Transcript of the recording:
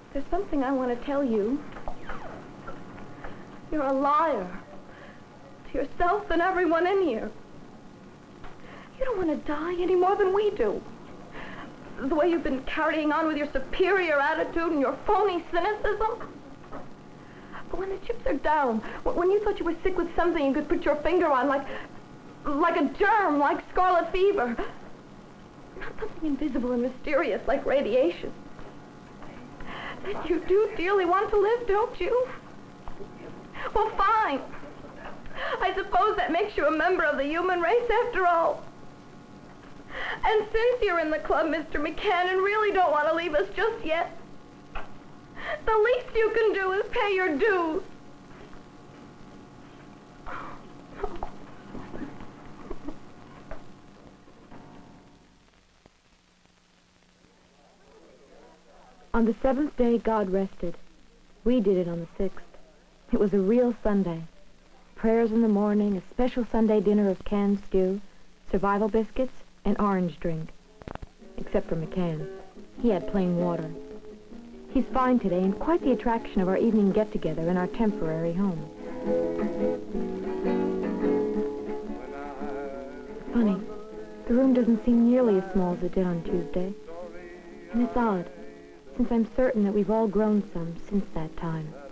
There's something I want to tell you. You're a liar. To yourself and everyone in here. You don't want to die any more than we do. The way you've been carrying on with your superior attitude and your phony cynicism. But when the chips are down, when you thought you were sick with something you could put your finger on, like a germ, like scarlet fever. Not something invisible and mysterious like radiation. Then you do dearly want to live, don't you? Well, fine. I suppose that makes you a member of the human race after all. And since you're in the club, Mr. McCann, and really don't want to leave us just yet, the least you can do is pay your dues. On the 7th day, God rested. We did it on the 6th. It was a real Sunday. Prayers in the morning, a special Sunday dinner of canned stew, survival biscuits, and orange drink. Except for McCann. He had plain water. He's fine today and quite the attraction of our evening get-together in our temporary home. Funny, the room doesn't seem nearly as small as it did on Tuesday. And it's odd, since I'm certain that we've all grown some since that time.